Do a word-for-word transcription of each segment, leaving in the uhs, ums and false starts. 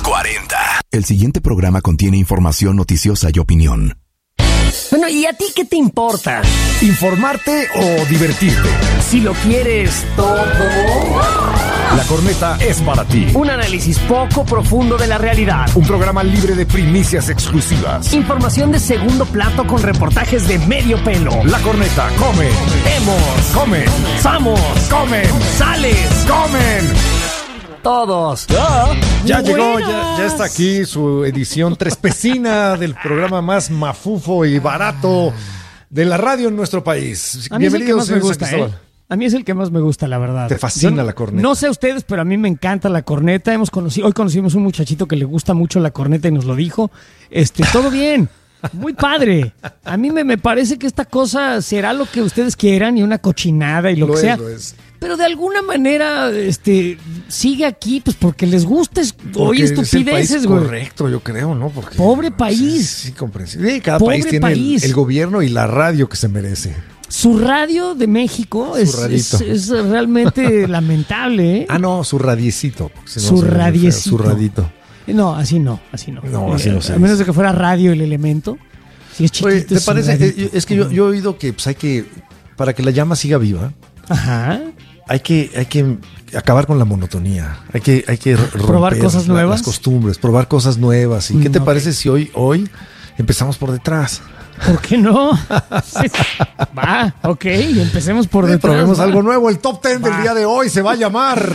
cuarenta. El siguiente programa contiene información noticiosa y opinión. Bueno, ¿y a ti qué te importa? ¿Informarte o divertirte? Si lo quieres todo. La Corneta es para ti. Un análisis poco profundo de la realidad. Un programa libre de primicias exclusivas. Información de segundo plato con reportajes de medio pelo. La Corneta come. Vemos. Come. Vamos. Comen. Sales. Comen. Todos. Ya, ya llegó, Buenas. ya, ya está aquí su edición trespecina del programa más mafufo y barato de la radio en nuestro país. A mí es el que Bienvenidos, más me señor gusta, San Cristóbal. ¿eh? A mí es el que más me gusta, la verdad. Te fascina Yo, la corneta. No sé a ustedes, pero a mí me encanta la corneta. Hemos conocido, hoy conocimos un muchachito que le gusta mucho la corneta y nos lo dijo. Este, todo bien. Muy padre. A mí me, me parece que esta cosa será lo que ustedes quieran y una cochinada y lo, Lo que es, sea. lo es. Pero de alguna manera, este, sigue aquí, pues porque les gusta es, Porque oye es el estupideces, país güey. correcto, yo creo, ¿no? Porque, Pobre país. Sí, sí, comprensible. Sí, cada Pobre país tiene país. El, el gobierno y la radio que se merece. Su radio de México es, radito. es, es realmente lamentable, ¿eh? Ah, no, su radiecito. Si no, Su se ve feo, radiecito. Su radito. No, así no, así no. No, así no se A dice. menos de que fuera radio el elemento. Si es chiquito. Oye, ¿te es su parece? radito. Eh, Es que yo, yo he oído que pues, hay que, para que la llama siga viva, Ajá. hay que, hay que acabar con la monotonía. Hay que, hay que romper ¿Probar cosas la- nuevas? las costumbres, probar cosas nuevas. ¿Y qué Mm, te ok. parece si hoy, hoy empezamos por detrás? ¿Por qué no? Va, ok, empecemos por Eh, detrás. Probemos va. algo nuevo. El top ten del Va. día de hoy se va a llamar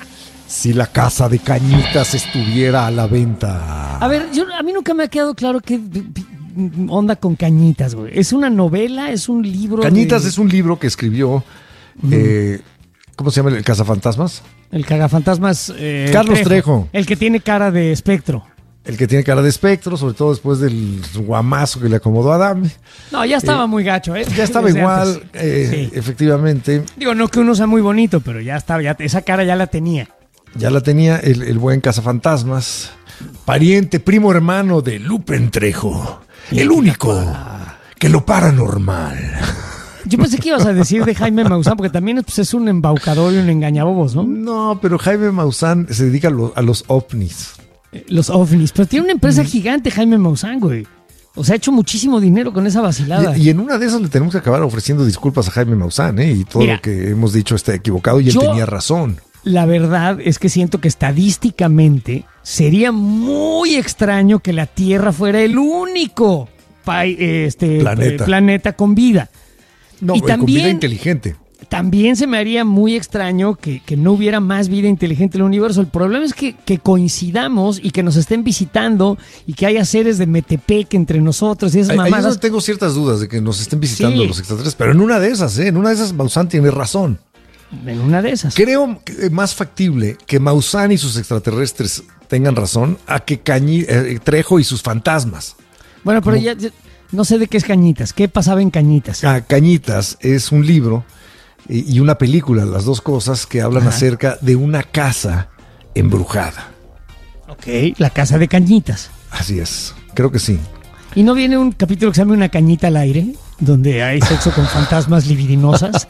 Si la casa de Cañitas estuviera a la venta. A ver, yo, a mí nunca me ha quedado claro qué onda con Cañitas, güey. ¿Es una novela? ¿Es un libro? Cañitas de- es un libro que escribió, eh, ¿cómo se llama? ¿El Cazafantasmas? El cagafantasmas. eh, Carlos Trejo. El que tiene cara de espectro. El que tiene cara de espectro, sobre todo después del guamazo que le acomodó a Adame. No, ya estaba muy gacho, ¿eh? Ya estaba Desde igual, antes. eh, Sí. efectivamente. Digo, no que uno sea muy bonito, pero ya estaba, ya, esa cara ya la tenía. Ya la tenía el, el buen Cazafantasmas. Pariente, primo hermano de Lupen Trejo. El único que lo paranormal. Yo pensé que ibas a decir de Jaime Maussan, porque también pues, es un embaucador y un engañabobos, ¿no? No, pero Jaime Maussan se dedica a, lo- a los ovnis. Eh, Los ovnis. Pero tiene una Mm. empresa gigante, Jaime Maussan, güey. O sea, ha hecho muchísimo dinero con esa vacilada. Y, y en una de esas le tenemos que acabar ofreciendo disculpas a Jaime Maussan, ¿eh? Y todo Mira, lo que hemos dicho está equivocado y él yo- tenía razón. La verdad es que siento que estadísticamente sería muy extraño que la Tierra fuera el único pa- este, Planeta. eh, planeta con vida. No, Y y con vida también- inteligente. También se me haría muy extraño que, que no hubiera más vida inteligente en el universo. El problema es que, que coincidamos y que nos estén visitando y que haya seres de Metepec entre nosotros y esas Ahí- ahí es mamadas. donde tengo ciertas dudas de que nos estén visitando Sí. los extraterrestres, pero en una de esas, ¿eh? En una de esas Maussan tiene razón. En una de esas. Creo que es más factible que Maussan y sus extraterrestres tengan razón a que Cañi- eh, Trejo y sus fantasmas. Bueno, pero ya, ya- no sé de qué es Cañitas. ¿Qué pasaba en Cañitas? Ah, Cañitas es un libro y y una película, las dos cosas que hablan Ajá. acerca de una casa embrujada. Ok, la casa de Cañitas. Así es, creo que sí. ¿Y no viene un capítulo que se llama Una cañita al aire? Donde hay sexo con fantasmas libidinosas.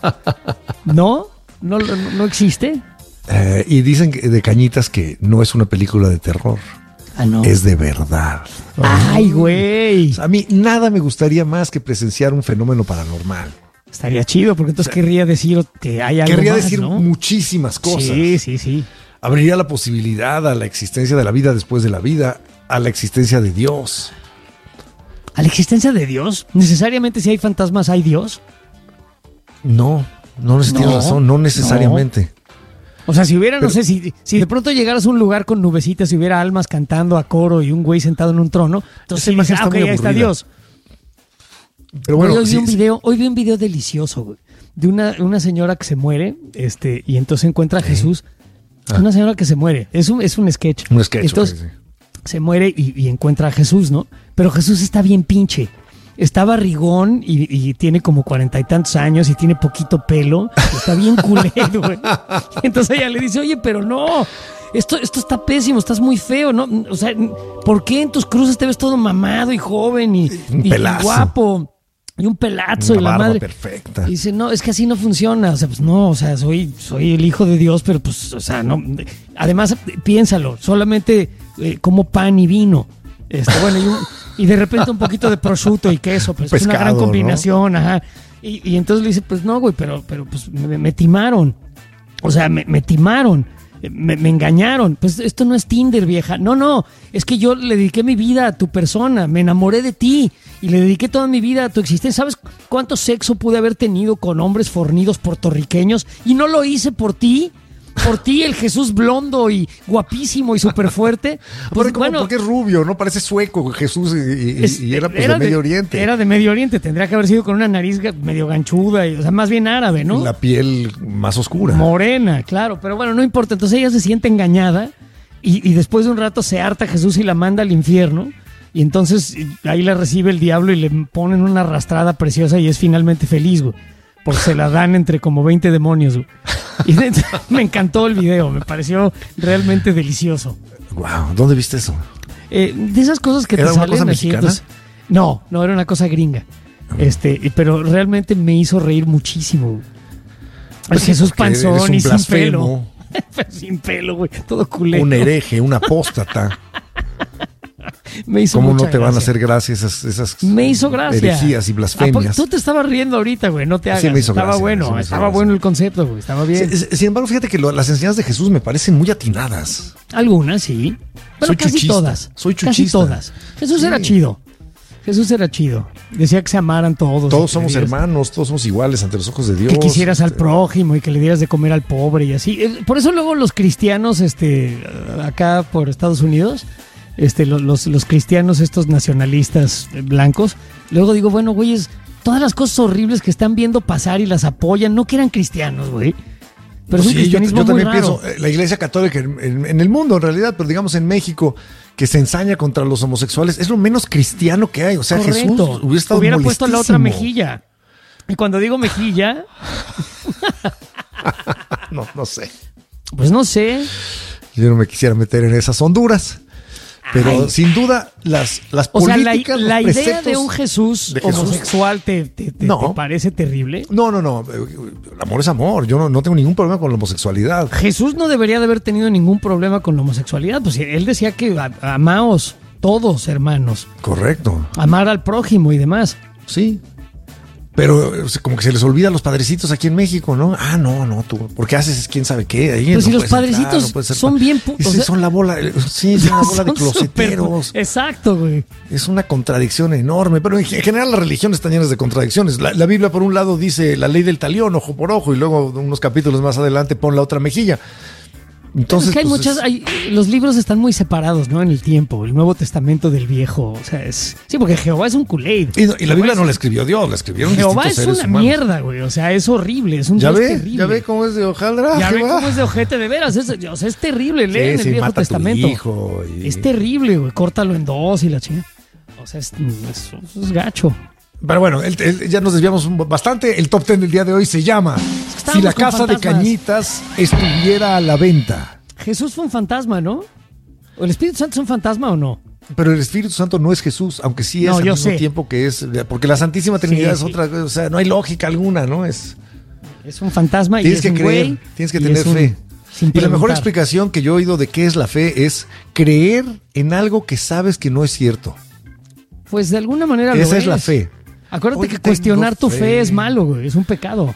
¿No? ¿No, no, no existe? Eh, y dicen que- de Cañitas que no es una película de terror, Ah, no. es de verdad. Ay, güey. A mí nada me gustaría más que presenciar un fenómeno paranormal. Estaría chido, porque entonces querría decir que hay algo Querría más, decir ¿no? muchísimas cosas. Sí, sí, sí. Abriría la posibilidad a la existencia de la vida después de la vida, a la existencia de Dios. ¿A la existencia de Dios? ¿Necesariamente si hay fantasmas hay Dios? No, no, no No, tienes razón, no necesariamente. O sea, si hubiera, no Pero- sé, si, si de pronto llegaras a un lugar con nubecitas y hubiera almas cantando a coro y un güey sentado en un trono, entonces Esa sí imagen dices, ah, está ok, muy ahí está aburrida. Dios. Pero bueno, hoy, vi sí, un sí. video, hoy vi un video delicioso, güey, de una, una señora que se muere, este, y entonces encuentra a Jesús. Ah. Una señora que se muere. Es un, es un sketch. Un sketch, Entonces, ok, sí. se muere y, y encuentra a Jesús, ¿no? Pero Jesús está bien pinche. Está barrigón y, y tiene como cuarenta y tantos años y tiene poquito pelo. Está bien culero, güey. Entonces ella le dice, oye, pero no, esto, esto está pésimo, estás muy feo, ¿no? O sea, ¿por qué en tus cruces te ves todo mamado y joven y, Un y pelazo. guapo? Y un pelazo Una y la barba madre. perfecta. Y dice, no, es que así no funciona. O sea, pues no, o sea, soy, soy el hijo de Dios, pero pues, o sea, no. Además, piénsalo, solamente eh, como pan y vino. Este, bueno, y, un, y de repente un poquito de prosciutto y queso, pues Pescado, es una gran combinación, ¿no? ajá. Y, y entonces le dice, pues no, güey, pero, pero pues me, me timaron. O sea, me, me timaron. Me, me engañaron. Pues esto no es Tinder, vieja. No, no. Es que yo le dediqué mi vida a tu persona. Me enamoré de ti. Y le dediqué toda mi vida a tu existencia. ¿Sabes cuánto sexo pude haber tenido con hombres fornidos puertorriqueños? Y no lo hice por ti. Por ti, el Jesús blondo y guapísimo y súper fuerte. Pues, bueno, porque es rubio, ¿no? Parece sueco Jesús y, y, es, y era, pues, era de Medio Oriente. Era de Medio Oriente. Tendría que haber sido con una nariz medio ganchuda. Y, o sea, más bien árabe, ¿no? La piel más oscura. Morena, claro. Pero bueno, no importa. Entonces ella se siente engañada y, y después de un rato se harta Jesús y la manda al infierno. Y entonces ahí la recibe el diablo y le ponen una arrastrada preciosa y es finalmente feliz, güey. Porque se la dan entre como veinte demonios, güey. Y de, me encantó el video, me pareció realmente delicioso. Wow, ¿dónde viste eso? Eh, de esas cosas que te ¿Era salen una cosa así, mexicana? entonces, no, no, era una cosa gringa. Este, pero realmente me hizo reír muchísimo. Pues Jesús sí, porque eres panzón un y sin blasfemo, pelo. Sin pelo, güey, todo culero. un hereje, un apóstata. Me hizo ¿Cómo mucha no te van a gracia. hacer gracia esas, esas Me hizo gracia. herejías y ¿A poco blasfemias? Tú te estabas riendo ahorita, güey, no te hagas. Sí me hizo estaba gracia, bueno, sí me hizo estaba gracia. bueno el concepto, güey, estaba bien. Sin, sin embargo, fíjate que lo- las enseñanzas de Jesús me parecen muy atinadas. Algunas, sí. Pero Soy casi chuchista, todas. soy Casi chuchista. todas. Jesús Sí. era chido. Jesús era chido. Decía que se amaran todos. Todos que somos le dieras- hermanos, todos somos iguales ante los ojos de Dios. Que quisieras al Este, prójimo y que le dieras de comer al pobre y así. Eh, Por eso luego los cristianos, este, acá por Estados Unidos, este, lo- los, los cristianos estos nacionalistas eh, blancos, luego digo, bueno, güeyes, todas las cosas horribles que están viendo pasar y las apoyan, no que eran cristianos, güey. Pero es un sí, yo, cristianismo yo también muy raro. pienso, eh, la iglesia católica en, en- en el mundo en realidad, pero digamos en México, que se ensaña contra los homosexuales, es lo menos cristiano que hay. O sea, Correcto. Jesús hubiera estado Hubiera puesto la otra molestísimo. mejilla. Y cuando digo mejilla, No, no sé. pues no sé. Yo no me quisiera meter en esas honduras. Pero Ay. sin duda, las, las O sea, la, políticas, los la idea preceptos de un Jesús, de Jesús- homosexual te, te- te- No. te parece terrible. No, no, no. El amor es amor. Yo no, no tengo ningún problema con la homosexualidad. Jesús no debería de haber tenido ningún problema con la homosexualidad. Pues él decía que a- amaos todos, hermanos. Correcto. Amar al prójimo y demás. Sí. Pero o sea, como que se les olvida a los padrecitos aquí en México, ¿no? Ah, no, no, tú. Porque haces quién sabe qué. Ahí Pero no si los puedes entrar, padrecitos no puedes ser son pa- bien pu- Ese o sea- son la bola. Sí, son una bola de Son closeteros. súper- Exacto, güey. Es una contradicción enorme, pero en general las religiones están llenas de contradicciones. La, la Biblia, por un lado, dice la ley del talión, ojo por ojo, y luego unos capítulos más adelante pon la otra mejilla. Entonces, es que hay pues, muchas, es- hay- los libros están muy separados, ¿no? En el tiempo, el Nuevo Testamento del Viejo, o sea, es, sí, porque Jehová es un Kool-Aid. y, no- y la Biblia Jehová no la es- escribió Dios, la escribieron Jehová distintos es seres una humanos. mierda, güey, o sea, es horrible, es un ¿Ya Dios ve? terrible. ¿Ya ve cómo es de hojaldra? Ya ve Jehová? cómo es de ojete de veras, es, o sea, es terrible, lee Sí, en el sí, Viejo mata a tu Testamento. hijo y- Es terrible, güey, córtalo en dos y la chinga. O sea, es, es- es gacho. Pero bueno, el- el- ya nos desviamos un- bastante. El top ten del día de hoy se llama estábamos Si la con casa de fantasmas. Cañitas estuviera a la venta. Jesús fue un fantasma, ¿no? ¿O el Espíritu Santo es un fantasma o no? Pero el Espíritu Santo no es Jesús, aunque sí es No, al yo mismo sé. tiempo que es, porque la Santísima Trinidad Sí, es sí. otra, o sea, no hay lógica alguna, ¿no? Es Es un fantasma y Tienes es que un creer, güey, tienes que y tener es un- fe. sin Y la mejor preguntar. explicación que yo he oído de qué es la fe es creer en algo que sabes que no es cierto. Pues de alguna manera lo Esa es la fe. Acuérdate Hoy que tengo cuestionar tu fe. fe. es malo, güey, es un pecado.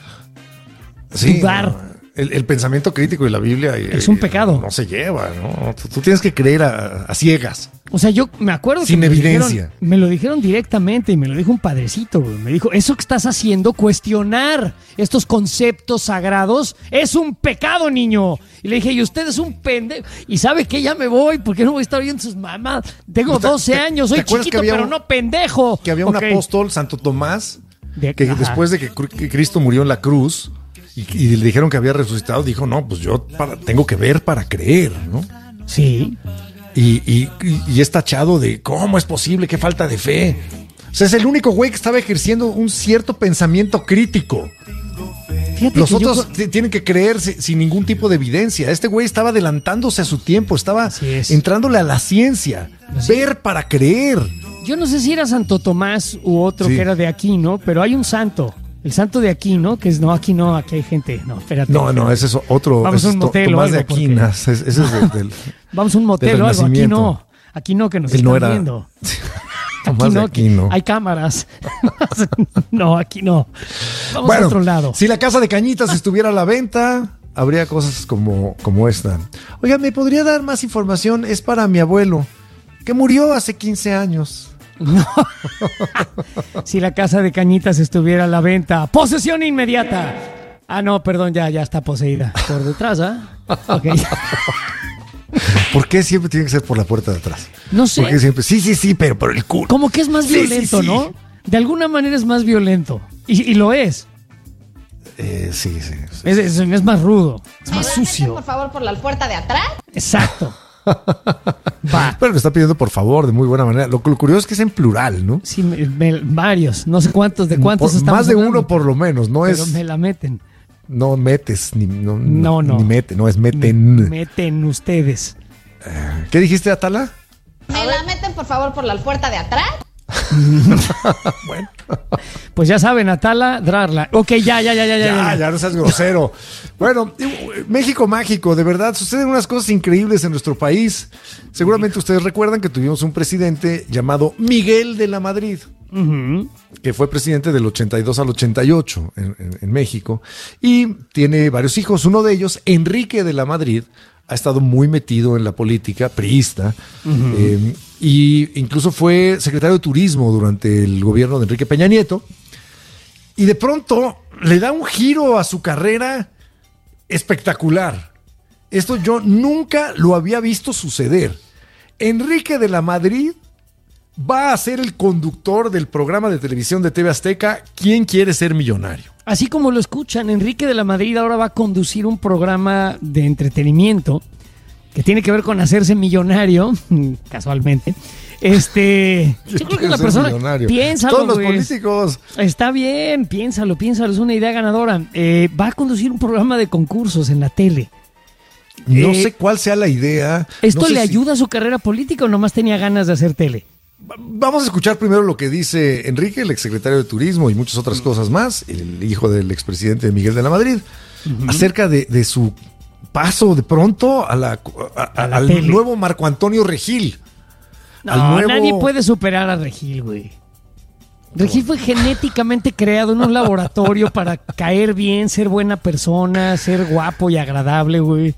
Sí, Dudar. no, el, el pensamiento crítico de la Biblia eh, Es un pecado. No se lleva, ¿no? Tú, tú tienes que creer a, a ciegas. O sea, yo me acuerdo Sin que me lo evidencia. dijeron- me lo dijeron directamente y me lo dijo un padrecito, güey. Me dijo, eso que estás haciendo, cuestionar estos conceptos sagrados, es un pecado, niño. Y le dije, y usted es un pendejo. Y sabe que ya me voy, porque no voy a estar viendo sus mamás. Tengo ¿Te- doce te- años, te soy acuerdas que chiquito, había pero un- no pendejo. Que había un Ok. apóstol, Santo Tomás, De- que ajá. después de que, cru- que Cristo murió en la cruz y, y le dijeron que había resucitado, dijo, no, pues yo para- tengo que ver para creer, ¿no? Sí. Y, y, y- y es tachado de cómo es posible, qué falta de fe. O sea, es el único güey que estaba ejerciendo un cierto pensamiento crítico. Fíjate Los que yo- otros t- tienen que creer si- sin ningún tipo de evidencia. Este güey estaba adelantándose a su tiempo, estaba Así es. entrándole a la ciencia. Así. Ver para creer. Yo no sé si era Santo Tomás u otro Sí. que era de aquí, ¿no? Pero hay un santo El santo de Aquino, que es, no, aquí no, aquí hay gente. No, espérate. No, no, ese es otro. Vamos a un to, motel o Tomás algo, de Aquinas. porque... Ese es del, del, Vamos a un motel o algo. Aquí no. Aquí no, que nos Él están no era... viendo. Tomás Aquí no, de Aquino. Hay cámaras. No, aquí no. Vamos bueno, a otro lado. Si la casa de Cañitas estuviera a la venta, habría cosas como, como esta. Oiga, ¿me podría dar más información? Es para mi abuelo, que murió hace quince años. No. Si la casa de Cañitas estuviera a la venta, posesión inmediata. Ah, no, perdón, ya, ya está poseída. Por detrás, ¿ah? ¿eh? Okay. ¿Por qué siempre tiene que ser por la puerta de atrás? No sé. ¿Por qué siempre? Sí, sí, sí, pero por el culo. Como que es más Sí, violento, sí, sí. ¿no? De alguna manera es más violento. Y, y lo es. Eh, sí, sí. sí. Es, es. es más rudo. Es más ¿Me la meten, sucio. por favor, por la puerta de atrás? Exacto. Va. Pero lo está pidiendo por favor, de muy buena manera. Lo, lo curioso es que es en plural, ¿no? Sí, me- me- varios. No sé cuántos, de cuántos Por- estamos más de hablando, uno por lo menos, no pero es. me la meten. No metes, ni, no, No, no. ni mete, no es Me- meten. meten ustedes. ¿Qué dijiste, Atala? ¿Me la meten, por favor, por la puerta de atrás? Bueno. Pues ya saben, Atala, Drarla. Ok, ya, ya, ya, ya, ya. Ya, ya no seas grosero. Bueno, México mágico, de verdad, suceden unas cosas increíbles en nuestro país. Seguramente ustedes recuerdan que tuvimos un presidente llamado Miguel de la Madrid, Ujú. que fue presidente del ochenta y dos al ochenta y ocho en, en- en México, y tiene varios hijos. Uno de ellos, Enrique de la Madrid, ha estado muy metido en la política priista, eh, y incluso fue secretario de Turismo durante el gobierno de Enrique Peña Nieto, y de pronto le da un giro a su carrera espectacular. Esto yo nunca lo había visto suceder. Enrique de la Madrid va a ser el conductor del programa de televisión de T V Azteca, ¿Quién quiere ser millonario? Así como lo escuchan, Enrique de la Madrid ahora va a conducir un programa de entretenimiento que tiene que ver con hacerse millonario, casualmente. Este, yo creo que Quiere la ser persona, millonario. piénsalo, Todos los güey. políticos. Está bien, piénsalo, piénsalo, es una idea ganadora. Eh, va a conducir un programa de concursos en la tele. No Eh, sé cuál sea la idea. ¿Esto No sé le si- ayuda a su carrera política o nomás tenía ganas de hacer tele? Vamos a escuchar primero lo que dice Enrique, el exsecretario de Turismo y muchas otras cosas más, el hijo del expresidente Miguel de la Madrid, acerca de, de su paso de pronto a la, a- a- A la al tele. nuevo Marco Antonio Regil. No, al nuevo- nadie puede superar a Regil, güey. Regil fue genéticamente creado en un laboratorio para caer bien, ser buena persona, ser guapo y agradable, güey.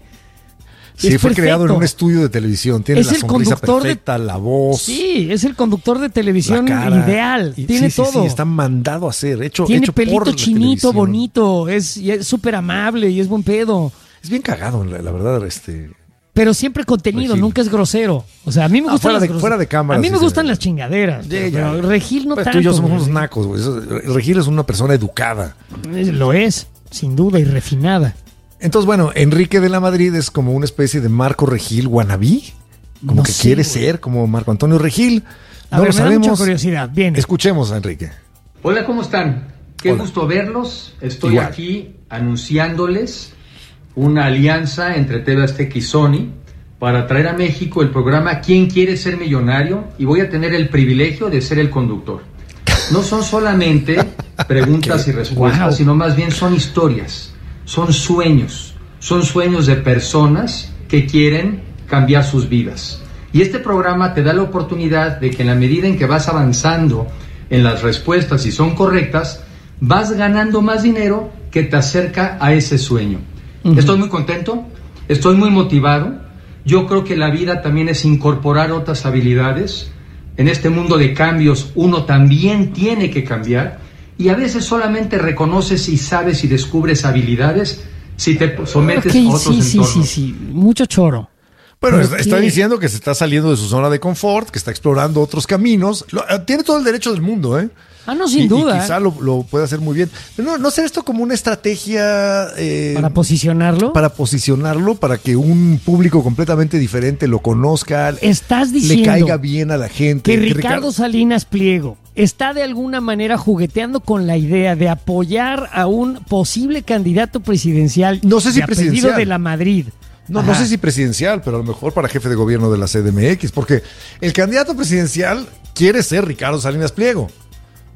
Sí, Es fue creado en perfecto. un estudio de televisión. Tiene Es la el sonrisa conductor de- perfecta, la voz, Sí, es el conductor de la televisión cara. ideal. Y- Tiene sí, sí, todo. sí, está mandado a hacer, hecho, Tiene hecho por pelito la chinito, televisión. bonito. Es y es súper amable y es buen pedo. Es bien cagado, la, la verdad, este. Pero siempre contenido, Regil. nunca es grosero. O sea, a mí me Ah, gustan fuera las de- grose- fuera de cámara A mí sí me se gustan ve. las chingaderas. Ya, pero ya. Regil no Pues tanto. tú y yo somos güey. unos nacos, güey. Eso- Regil es una persona educada. Lo es, sin duda, y refinada. Entonces, bueno, Enrique de la Madrid es como una especie de Marco Regil wannabe, como No que sé, quiere güey. ser como Marco Antonio Regil. A No ver, lo me da mucha sabemos. curiosidad. Bien. Escuchemos a Enrique. Hola, ¿cómo están? Qué Hola. gusto verlos. Estoy Igual. aquí anunciándoles una alianza entre T V Azteca y Sony para traer a México el programa ¿Quién quiere ser millonario? Y voy a tener el privilegio de ser el conductor. No son solamente preguntas y respuestas, Wow. sino más bien son historias, son sueños, son sueños de personas que quieren cambiar sus vidas. Y este programa te da la oportunidad de que en la medida en que vas avanzando en las respuestas y son correctas, vas ganando más dinero que te acerca a ese sueño. Ujú. Estoy muy contento, estoy muy motivado. Yo creo que la vida también es incorporar otras habilidades. En este mundo de cambios uno también tiene que cambiar y a veces solamente reconoces y sabes y descubres habilidades si te sometes Ok, a otros sí, sí, entornos. sí, sí. Mucho choro. Bueno, ¿Pero está, está qué? diciendo que se está saliendo de su zona de confort, que está explorando otros caminos. Lo- eh, tiene todo el derecho del mundo, ¿eh? Ah, no, sin Y- duda. Y quizá lo, lo puede hacer muy bien. Pero no, no será esto como una estrategia eh, Para posicionarlo. para posicionarlo, para que un público completamente diferente lo conozca, Estás le diciendo caiga bien a la gente. que Ricardo Salinas Pliego está de alguna manera jugueteando con la idea de apoyar a un posible candidato presidencial. No sé si de apellido presidencial. de la Madrid. No, no Ajá. sé si presidencial, pero a lo mejor para jefe de gobierno de la C D M X, porque el candidato presidencial quiere ser Ricardo Salinas Pliego.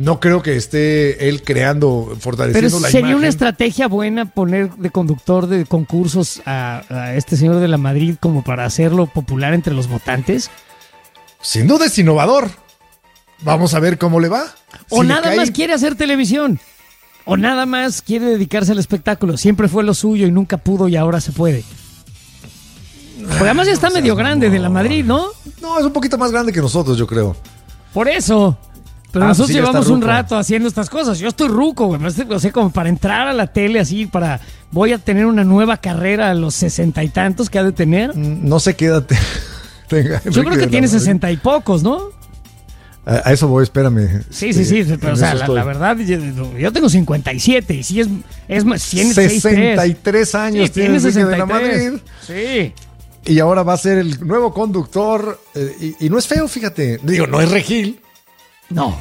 No creo que esté él creando, fortaleciendo Pero la sería imagen. una estrategia buena poner de conductor de concursos a, a este señor de la Madrid como para hacerlo popular entre los votantes. Sin duda es innovador. Vamos a ver cómo le va. O Si le nada cae- más quiere hacer televisión. O nada más quiere dedicarse al espectáculo. Siempre fue lo suyo y nunca pudo y ahora se puede. Porque además ya está no seas medio grande de la mamón. Madrid, ¿no? No, es un poquito más grande que nosotros, yo creo. Por eso. Pero Ah, nosotros pues sí, ya está llevamos un ruco. rato haciendo estas cosas. Yo estoy ruco, güey. O sea, como para entrar a la tele así, para... Voy a tener una nueva carrera a los sesenta y tantos que ha de tener. Mm, No sé qué edad te- tenga. Yo Enrique creo que de la tiene Madrid. sesenta y pocos, ¿no? A, a eso voy, espérame. Sí, sí, sí. Este, Pero, en o sea, eso la, estoy. la verdad, yo, yo tengo cincuenta y siete y sí es, es más, tiene sesenta y tres años Sí, tiene tiene Enrique de la sesenta y tres. Madrid. Sí. Y ahora va a ser el nuevo conductor. eh, y, y no es feo, fíjate. Digo, no es Regil. No.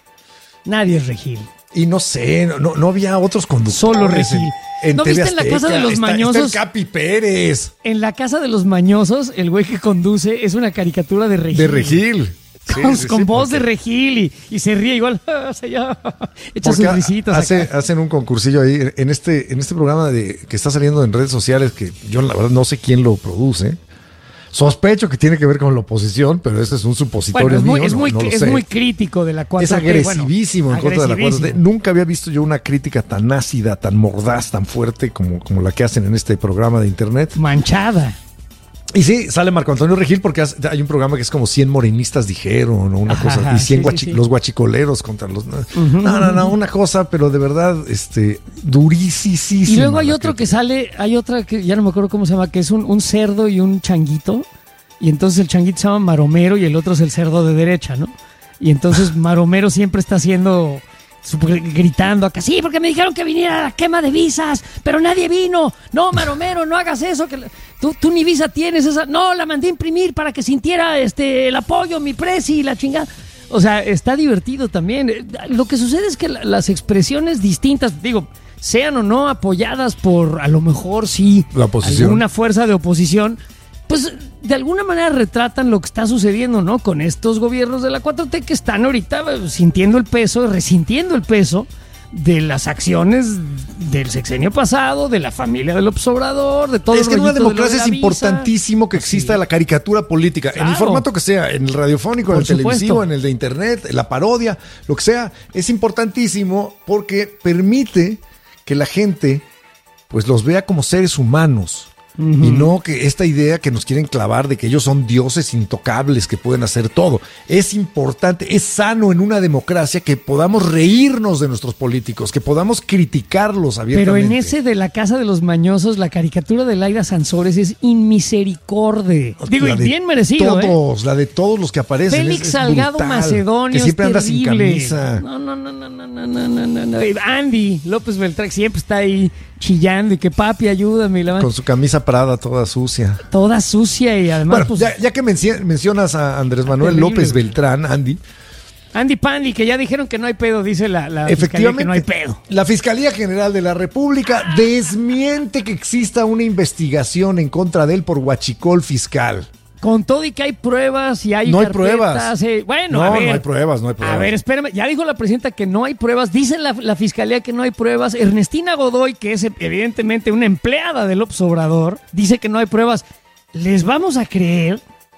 Nadie es Regil. Y no sé, no, no, no había otros conductores. Solo Regil. En, en ¿No T V viste en la Azteca. Casa de los Está- Mañosos? Está el Capi Pérez. En la casa de los mañosos, el güey que conduce es una caricatura de Regil. De Regil. Sí, Con, sí, con sí, voz porque- de Regil y, y se ríe igual. O sea, ya, echa porque sus risitas. hace- acá. hacen un concursillo ahí en este, en este programa de, que está saliendo en redes sociales, que yo la verdad no sé quién lo produce. Sospecho que tiene que ver con la oposición, pero ese es un supositorio Bueno, es muy, mío, es, no- muy, no lo es sé. muy crítico de la cuatro Es T. agresivísimo Bueno, en contra de la cuatro T. agresivísimo. Nunca había visto yo una crítica tan ácida, tan mordaz, tan fuerte como, como la que hacen en este programa de internet. Manchada. Y sí, sale Marco Antonio Regil porque hace- hay un programa que es como cien morenistas dijeron o una Ajá, cosa, y cien sí, guachi- sí, sí. los guachicoleros contra los... No, no, no, no, una cosa, pero de verdad, este, durísima. Y luego hay la otro que crítica. sale, hay otra que ya no me acuerdo cómo se llama, que es un, un cerdo y un changuito. Y entonces el changuito se llama Maromero y el otro es el cerdo de derecha, ¿no? Y entonces Maromero siempre está haciendo, super- gritando acá, sí, porque me dijeron que viniera a la quema de visas, pero nadie vino. No, Maromero, no hagas eso, que la- tú, tú ni visa tienes esa. No, la mandé a imprimir para que sintiera este el apoyo, mi presi y la chingada. O sea, está divertido también. Eh, Lo que sucede es que la- las expresiones distintas, digo, sean o no apoyadas por, a lo mejor sí, La oposición. alguna fuerza de oposición, pues de alguna manera retratan lo que está sucediendo, ¿no? Con estos gobiernos de la cuatro T que están ahorita eh, sintiendo el peso, resintiendo el peso de las acciones del sexenio pasado, de la familia del López Obrador, de todo Es que el en una rollito de lo de democracia la es visa. importantísimo que exista Sí. la caricatura política, en el Claro. formato que sea, en el radiofónico, en Por el televisivo, supuesto. en el de internet, en la parodia, lo que sea. Es importantísimo porque permite que la gente pues los vea como seres humanos. Y no que esta idea que nos quieren clavar de que ellos son dioses intocables que pueden hacer todo. Es importante, es sano en una democracia que podamos reírnos de nuestros políticos, que podamos criticarlos Pero abiertamente. en ese de la Casa de los Mañosos, la caricatura de Laida Sansores es inmisericorde. Digo, La y de bien merecido, ¿eh? todos, la de todos los que aparecen. Félix es- es Salgado brutal. Macedonio. Que siempre es anda sin terrible. camisa. No, no, no, no, no, no, no, no, no, no. Andy López Beltrán siempre está ahí chillando y que papi, ayúdame. Y la Con su camisa Prada toda sucia. toda sucia y además, Bueno, pues, ya, ya que menci- mencionas a Andrés Manuel Terrible, López güey. Beltrán, Andy, Andy Pandy, que ya dijeron que no hay pedo, dice la, la fiscalía efectivamente, que no hay pedo. la Fiscalía General de la República desmiente que exista una investigación en contra de él por huachicol fiscal. Con todo y que hay pruebas y hay No hay carpetas, pruebas. eh, bueno, No, a ver. no hay pruebas, no hay pruebas. A ver, espérame. Ya dijo la presidenta que no hay pruebas. Dice la, la fiscalía que no hay pruebas. Ernestina Godoy, que es evidentemente una empleada del López Obrador, dice que no hay pruebas. ¿Les vamos a creer?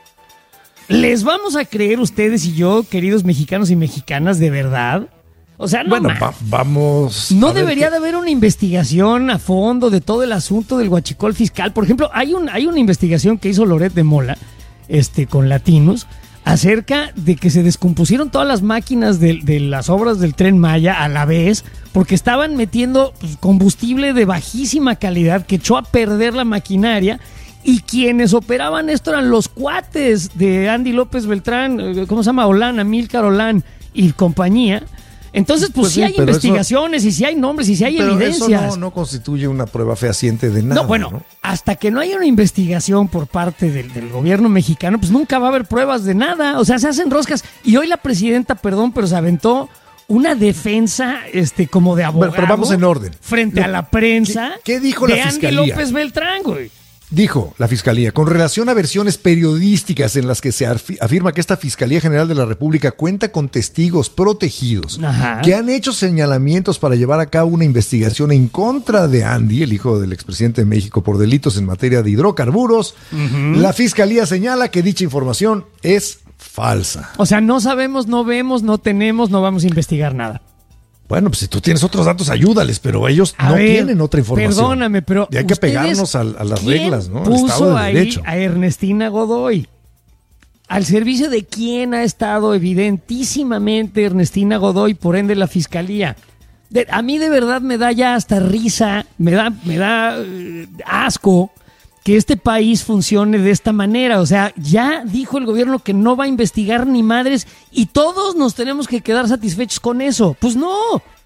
¿Les vamos a creer ustedes y yo, queridos mexicanos y mexicanas, de verdad? O sea, no bueno, ma- va- vamos. no a ver debería qué- de haber una investigación a fondo de todo el asunto del huachicol fiscal. Por ejemplo, hay, un, hay una investigación que hizo Loret de Mola este, con Latinos acerca de que se descompusieron todas las máquinas de, de las obras del Tren Maya a la vez porque estaban metiendo pues, combustible de bajísima calidad que echó a perder la maquinaria. Y quienes operaban esto eran los cuates de Andy López Beltrán, eh, ¿cómo se llama? Olán, Amílcar Olán y compañía. Entonces, pues, Pues sí sí, hay pero eso- investigaciones y sí hay nombres y sí hay Pero evidencias. eso no, no constituye una prueba fehaciente de nada. No, bueno, ¿no? hasta que no haya una investigación por parte del, del gobierno mexicano, pues nunca va a haber pruebas de nada. O sea, se hacen roscas. Y hoy la presidenta, perdón, pero se aventó una defensa este, como de abogado. Bueno, pero vamos en orden. Frente Lo- a la prensa. ¿Qué- qué dijo de la Andy fiscalía? López Beltrán, güey. Dijo la Fiscalía, con relación a versiones periodísticas en las que se afirma que esta Fiscalía General de la República cuenta con testigos protegidos Ajá. que han hecho señalamientos para llevar a cabo una investigación en contra de Andy, el hijo del expresidente de México, por delitos en materia de hidrocarburos, uh-huh. la Fiscalía señala que dicha información es falsa. O sea, no sabemos, no vemos, no tenemos, no vamos a investigar nada. Bueno, pues si tú tienes otros datos, ayúdales, pero ellos a no ver, tienen otra información. Perdóname, pero y hay que pegarnos a, a las reglas, ¿no? Puso el Estado de ahí Derecho. A Ernestina Godoy. ¿Al servicio de quién ha estado evidentísimamente Ernestina Godoy, por ende la Fiscalía? De, a mí de verdad me da ya hasta risa, me da, me da eh, asco que este país funcione de esta manera. O sea, ya dijo el gobierno que no va a investigar ni madres y todos nos tenemos que quedar satisfechos con eso. Pues no,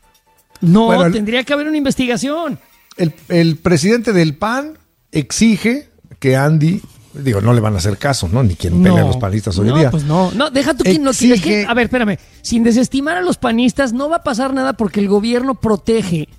no, bueno, el, tendría que haber una investigación. El, el presidente del P A N exige que Andy, digo, no le van a hacer caso, ¿no? Ni quien no, pelea a los panistas hoy no, día. Pues no, no, deja tú que no tienes que, a ver, espérame, sin desestimar a los panistas no va a pasar nada porque el gobierno protege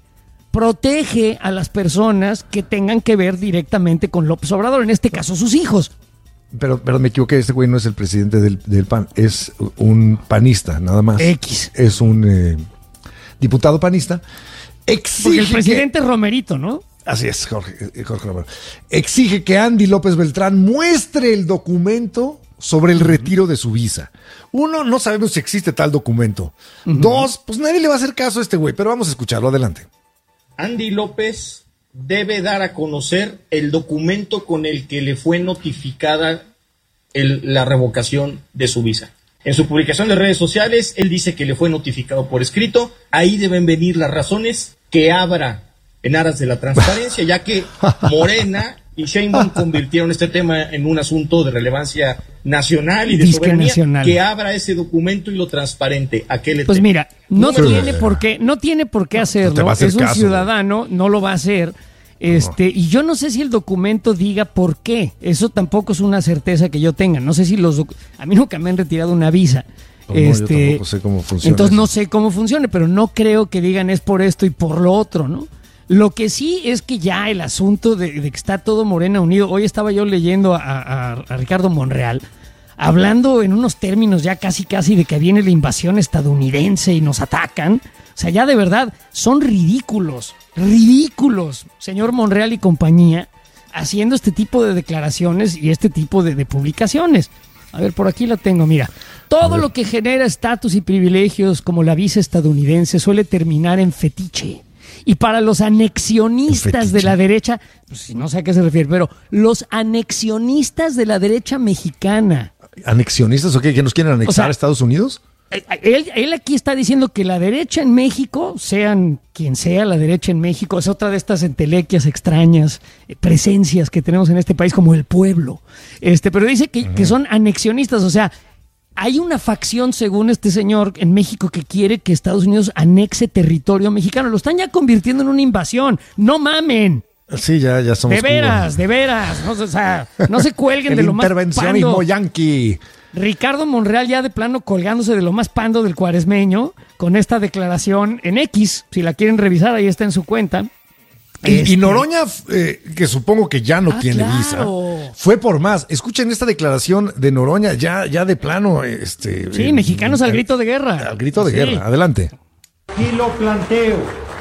protege a las personas que tengan que ver directamente con López Obrador, en este caso sus hijos. Pero, pero me equivoqué, este güey no es el presidente del, del P A N, es un panista, nada más. X. Es un eh, diputado panista. Exige Porque el presidente que, es Romerito, ¿no? Así es, Jorge, Jorge Romero. Exige que Andy López Beltrán muestre el documento sobre el uh-huh. retiro de su visa. Uno, no sabemos si existe tal documento. Uh-huh. Dos, pues nadie le va a hacer caso a este güey, pero vamos a escucharlo, adelante. Andy López debe dar a conocer el documento con el que le fue notificada el, la revocación de su visa. En su publicación de redes sociales, él dice que le fue notificado por escrito. Ahí deben venir las razones que abra en aras de la transparencia, ya que Morena y Sheinbaum convirtieron este tema en un asunto de relevancia nacional y de soberanía, nacional. Que abra ese documento y lo transparente. ¿A qué le Pues temo? mira, no Número tiene por qué, no tiene por qué hacerlo. No hacer es un caso, ciudadano, no lo va a hacer. Este, no. Y yo no sé si el documento diga por qué. Eso tampoco es una certeza que yo tenga. No sé si los doc- a mí nunca me han retirado una visa. No, este, no, yo tampoco sé cómo funciona. Entonces eso. no sé cómo funcione, pero no creo que digan es por esto y por lo otro, ¿no? Lo que sí es que ya el asunto de, de que está todo Morena unido. Hoy estaba yo leyendo a, a, a Ricardo Monreal hablando en unos términos ya casi casi de que viene la invasión estadounidense y nos atacan. O sea, ya de verdad son ridículos, ridículos, señor Monreal y compañía, haciendo este tipo de declaraciones y este tipo de, de publicaciones. A ver, por aquí la tengo, mira. Todo lo que genera estatus y privilegios como la visa estadounidense suele terminar en fetiche. Y para los anexionistas de la derecha, pues no sé a qué se refiere, pero los anexionistas de la derecha mexicana. ¿Anexionistas o qué? ¿Que nos quieren anexar o sea, a Estados Unidos? Él, él aquí está diciendo que la derecha en México, sean quien sea la derecha en México, es otra de estas entelequias extrañas, eh, presencias que tenemos en este país como el pueblo. Este, pero dice que, uh-huh. que son anexionistas, o sea, hay una facción, según este señor, en México que quiere que Estados Unidos anexe territorio mexicano. Lo están ya convirtiendo en una invasión. ¡No mamen! Sí, ya, ya somos... De veras, como... de veras. No, o sea, no se cuelguen de lo más pando. Intervencionismo yanqui. Ricardo Monreal ya de plano colgándose de lo más pando del cuaresmeño con esta declaración en X. Si la quieren revisar, ahí está en su cuenta. Y, este... y Noroña, eh, que supongo que ya no ah, tiene claro. visa, fue por más. Escuchen esta declaración de Noroña, ya, ya de plano. Este, sí, eh, mexicanos eh, al grito de guerra. Al grito de sí. guerra, adelante. Y lo planteo,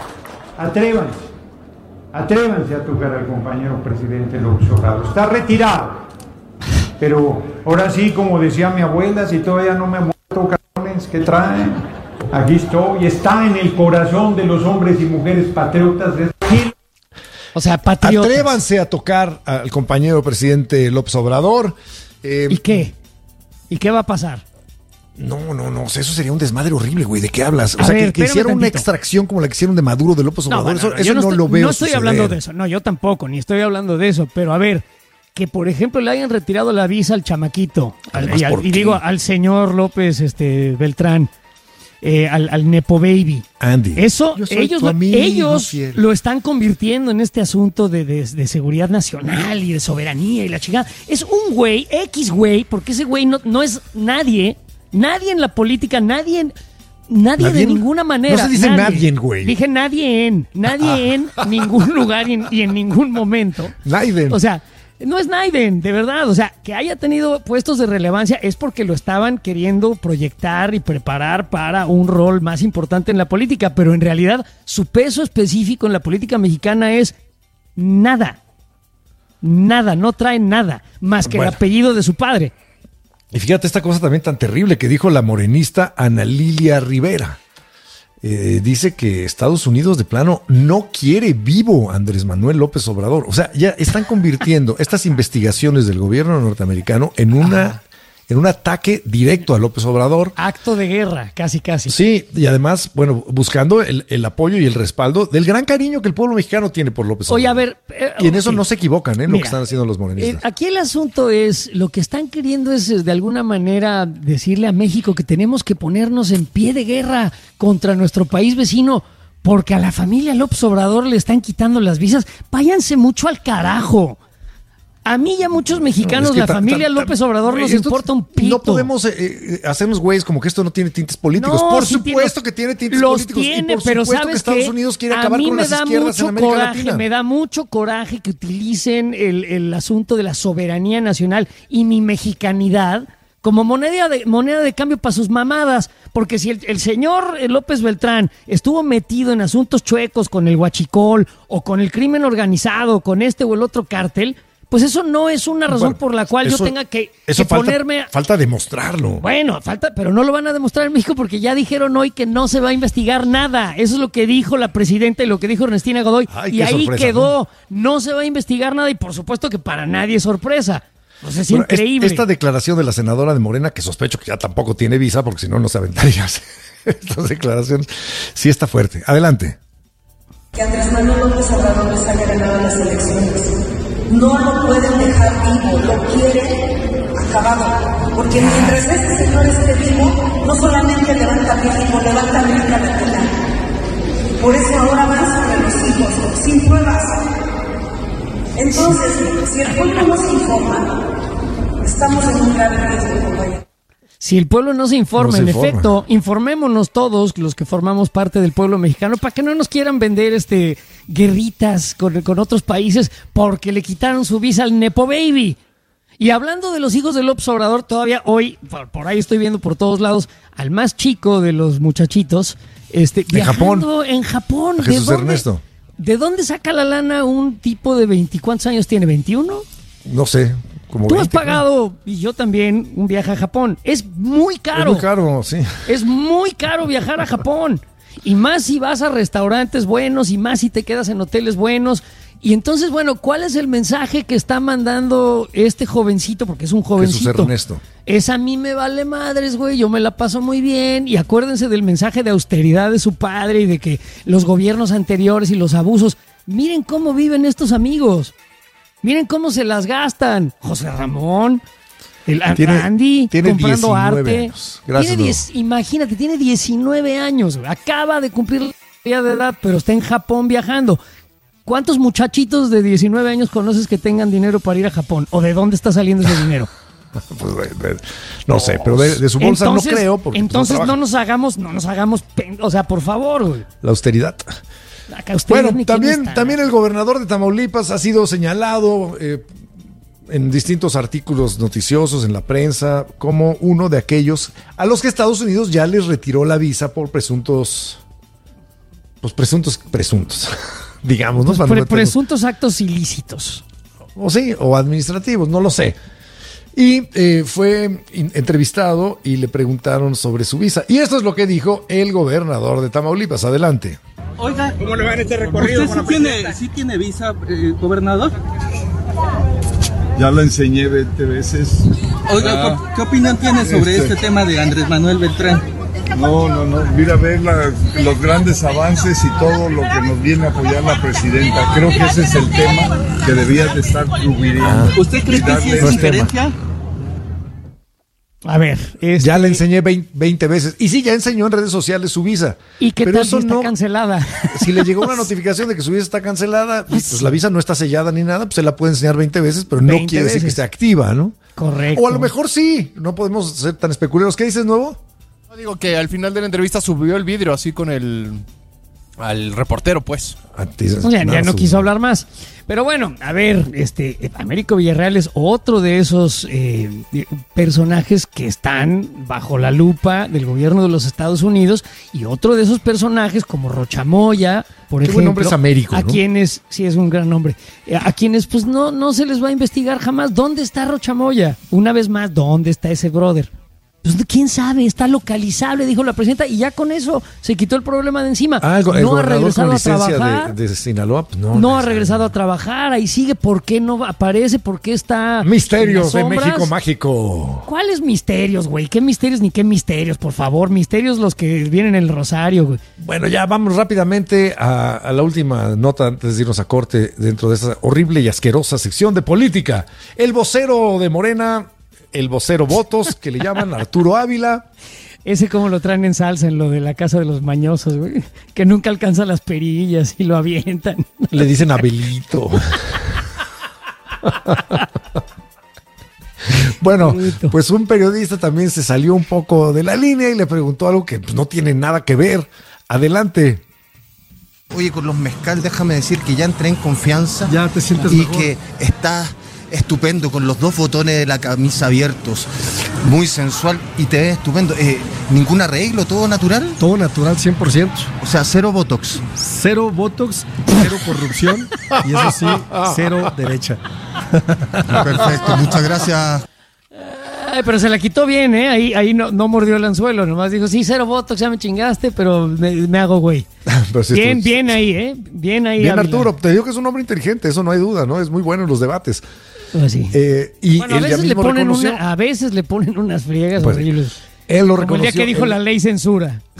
atrévanse, atrévanse a tocar al compañero presidente López Obrador. Está retirado, pero ahora sí, como decía mi abuela, si todavía no me ha muerto, cabrones, ¿qué traen? Aquí estoy, está en el corazón de los hombres y mujeres patriotas de Chile. O sea, patriotas. Atrévanse a tocar al compañero presidente López Obrador. Eh, ¿Y qué? ¿Y qué va a pasar? No, no, no. O sea, eso sería un desmadre horrible, güey. ¿De qué hablas? O a sea, ver, que, que hicieron tantito. una extracción como la que hicieron de Maduro de López Obrador. No, bueno, eso, eso no, no estoy, lo veo. No estoy suceder. hablando de eso. No, yo tampoco, ni estoy hablando de eso. Pero a ver, que por ejemplo le hayan retirado la visa al chamaquito. Al, y, al, y digo al señor López este, Beltrán. Eh, al, al Nepo Baby. Andy. Eso, ellos, amigo, ellos lo están convirtiendo en este asunto de, de, de seguridad nacional y de soberanía y la chingada. Es un güey, X güey, porque ese güey no, no es nadie, nadie en la política, nadie en, nadie, nadie de ninguna manera. No se dice nadie, güey. Dije nadie en, nadie en ningún lugar y en, y en ningún momento. Nadie. O sea, no es Naiden, de verdad. O sea, que haya tenido puestos de relevancia es porque lo estaban queriendo proyectar y preparar para un rol más importante en la política, pero en realidad su peso específico en la política mexicana es nada. Nada, no trae nada, más que bueno. el apellido de su padre. Y fíjate esta cosa también tan terrible que dijo la morenista Ana Lilia Rivera. Eh, dice que Estados Unidos de plano no quiere vivo a Andrés Manuel López Obrador. O sea, ya están convirtiendo estas investigaciones del gobierno norteamericano en una... Ajá. en un ataque directo a López Obrador. Acto de guerra, casi, casi. Sí, y además, bueno, buscando el, el apoyo y el respaldo del gran cariño que el pueblo mexicano tiene por López Obrador. Oye, a ver... Eh, y en eso okay. no se equivocan, ¿eh? Lo Mira, que están haciendo los morenistas. Eh, aquí el asunto es, lo que están queriendo es, de alguna manera, decirle a México que tenemos que ponernos en pie de guerra contra nuestro país vecino, porque a la familia López Obrador le están quitando las visas. Váyanse mucho al carajo. A mí y a muchos mexicanos, no, es que la ta, familia ta, ta, López Obrador ta, nos importa un pito. No podemos eh, eh, hacernos güeyes como que esto no tiene tintes políticos. No, por sí supuesto tiene, que tiene tintes los políticos. Tiene, y por pero supuesto ¿sabes que Estados qué? Unidos quiere a acabar mí con me las da izquierdas mucho en América coraje, Latina. Me da mucho coraje que utilicen el, el asunto de la soberanía nacional y mi mexicanidad como moneda de, moneda de cambio para sus mamadas, porque si el, el señor López Beltrán estuvo metido en asuntos chuecos con el huachicol o con el crimen organizado, con este o el otro cártel, pues eso no es una razón bueno, por la cual eso, yo tenga que, eso que falta, ponerme... Falta demostrarlo. Bueno, falta, pero no lo van a demostrar en México porque ya dijeron hoy que no se va a investigar nada. Eso es lo que dijo la presidenta y lo que dijo Ernestina Godoy. Ay, y ahí sorpresa, quedó. ¿no? no se va a investigar nada y por supuesto que para nadie es sorpresa. Pues es bueno, increíble. Esta declaración de la senadora de Morena, que sospecho que ya tampoco tiene visa porque si no, no se aventaría estas declaraciones, sí está fuerte. Adelante. Que Andrés Manuel López Obrador les haya ganado las elecciones. No lo pueden dejar vivo, lo quieren acabado. Porque mientras este señor esté vivo, no solamente levanta México, levanta América Latina. Por eso ahora van sobre los hijos, sin pruebas. Entonces, si el pueblo no se informa, estamos en un grave riesgo, compañero. Si el pueblo no se informa, no se en informa. efecto, informémonos todos los que formamos parte del pueblo mexicano para que no nos quieran vender este guerritas con, con otros países porque le quitaron su visa al Nepo Baby. Y hablando de los hijos de López Obrador, todavía hoy, por, por ahí estoy viendo por todos lados, al más chico de los muchachitos, este, en viajando Japón. en Japón. A Jesús ¿De dónde, Ernesto. ¿De dónde saca la lana un tipo de veinte? ¿Cuántos años tiene? ¿veintiuno? No sé. Como Tú veinte, has pagado, ¿no? Y yo también, un viaje a Japón. Es muy caro. Es muy caro, sí. Es muy caro viajar a Japón. Y más si vas a restaurantes buenos, y más si te quedas en hoteles buenos. Y entonces, bueno, ¿cuál es el mensaje que está mandando este jovencito? Porque es un jovencito. Jesús Ernesto. Es a mí me vale madres, güey, yo me la paso muy bien. Y acuérdense del mensaje de austeridad de su padre y de que los gobiernos anteriores y los abusos. Miren cómo viven estos amigos. Miren cómo se las gastan. José Ramón, el tiene, Andy, tiene comprando arte. Años. Gracias, tiene diez, imagínate, tiene diecinueve años. Acaba de cumplir la edad de edad, pero está en Japón viajando. ¿Cuántos muchachitos de diecinueve años conoces que tengan dinero para ir a Japón? ¿O de dónde está saliendo ese dinero? Pues, no sé, pero de, de su bolsa entonces, no creo. Porque entonces no, no nos hagamos, no nos hagamos, o sea, por favor. Güey. La austeridad. Bueno, también, también el gobernador de Tamaulipas ha sido señalado eh, en distintos artículos noticiosos en la prensa como uno de aquellos a los que Estados Unidos ya les retiró la visa por presuntos, pues presuntos, presuntos, digamos, ¿no? Pues pre- presuntos actos ilícitos. O sí, o administrativos, no lo sé. Y eh, fue in- entrevistado y le preguntaron sobre su visa. Y esto es lo que dijo el gobernador de Tamaulipas. Adelante. Oiga, ¿cómo le va en este recorrido? ¿Usted sí tiene, sí tiene visa, eh, gobernador? Ya la enseñé veinte veces. Oiga, ah, ¿qué opinión tiene sobre este, este tema de Andrés Manuel Beltrán? No, no, no. Mira, ver la, los grandes avances y todo lo que nos viene a apoyar la presidenta. Creo que ese es el tema que debía de estar rubriendo. ¿Usted cree que sí es injerencia? A ver, este... ya le enseñé veinte veces. Y sí, ya enseñó en redes sociales su visa. ¿Y qué pero tal eso si está no, cancelada? Si le llegó una notificación de que su visa está cancelada, pues la visa no está sellada ni nada, pues se la puede enseñar veinte veces, pero no quiere veces. decir que esté activa, ¿no? Correcto. O a lo mejor sí, no podemos ser tan especuleros. ¿Qué dices, nuevo? No, digo que al final de la entrevista subió el vidrio así con el... al reportero, pues. O sea, ya no quiso hablar más. Pero bueno, a ver, este Américo Villarreal es otro de esos eh, personajes que están bajo la lupa del gobierno de los Estados Unidos, y otro de esos personajes como Rocha Moya, por Qué ejemplo. buen nombre es Américo, a ¿no? quienes, sí es un gran nombre, a quienes pues no, no se les va a investigar jamás. ¿Dónde está Rocha Moya? Una vez más, ¿dónde está ese brother? Pues, ¿quién sabe? Está localizable, dijo la presidenta, y ya con eso se quitó el problema de encima. Ah, el, el no ha gobernador regresado con a licencia trabajar. de, de Sinaloa, pues no. No ha regresado a trabajar, ahí sigue. ¿Por qué no aparece? ¿Por qué está Misterios en las de sombras? México Mágico. ¿Cuáles misterios, güey? ¿Qué misterios ni qué misterios, por favor? Misterios los que vienen en el Rosario, güey. Bueno, ya vamos rápidamente a, a la última nota antes de irnos a corte dentro de esa horrible y asquerosa sección de política. El vocero de Morena, el vocero votos, que le llaman Arturo Ávila. Ese como lo traen en salsa en lo de la casa de los mañosos, güey. Que nunca alcanza las perillas y lo avientan. Le dicen Abelito. Bueno, pues un periodista también se salió un poco de la línea y le preguntó algo que pues, no tiene nada que ver. Adelante. Oye, con los mezcal, déjame decir que ya entré en confianza. Ya te sientes y mejor. que estás estupendo con los dos botones de la camisa abiertos. Muy sensual y te ves estupendo. Eh, ¿Ningún arreglo? ¿Todo natural? Todo natural, cien por ciento. O sea, cero botox. Cero botox, cero corrupción y eso sí, cero derecha. Perfecto, muchas gracias. Ay, pero se la quitó bien, ¿eh? Ahí, ahí no, no mordió el anzuelo, nomás dijo, sí, cero botox, ya me chingaste, pero me, me hago güey. Sí, bien, tú... bien ahí, ¿eh? Bien ahí. Bien, Ávila. Arturo, te digo que es un hombre inteligente, eso no hay duda, ¿no? Es muy bueno en los debates. Pues sí. Eh, y bueno, a él ya veces, le mismo ponen reconoció... una, a veces le ponen unas friegas Pues, horribles. Él lo Como reconoció. el día que dijo él... la ley censura.